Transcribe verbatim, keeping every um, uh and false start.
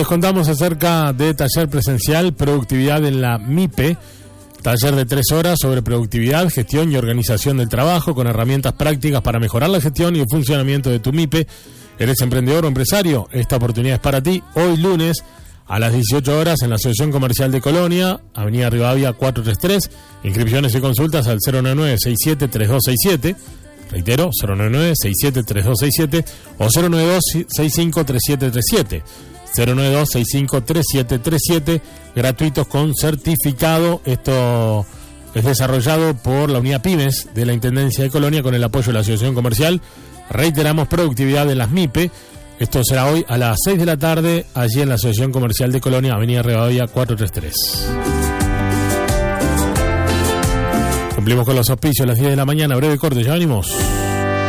Les contamos acerca de taller presencial Productividad en la MIPE, taller de tres horas sobre productividad, gestión y organización del trabajo con herramientas prácticas para mejorar la gestión y el funcionamiento de tu MIPE. ¿Eres emprendedor o empresario? Esta oportunidad es para ti. Hoy lunes a las dieciocho horas en la Asociación Comercial de Colonia, Avenida Rivadavia cuatrocientos treinta y tres. Inscripciones y consultas al cero nueve nueve seis siete tres dos seis siete. Reitero, cero nueve nueve seis siete tres dos seis siete o cero nueve dos seis cinco tres siete tres siete. cero nueve dos seis cinco tres siete tres siete, gratuitos con certificado. Esto es desarrollado por la unidad Pymes de la Intendencia de Colonia con el apoyo de la Asociación Comercial. Reiteramos, productividad de las MIPE. Esto será hoy a las seis de la tarde, allí en la Asociación Comercial de Colonia, Avenida Rivadavia cuatrocientos treinta y tres. Cumplimos con los auspicios a las diez de la mañana, breve corte, ya venimos.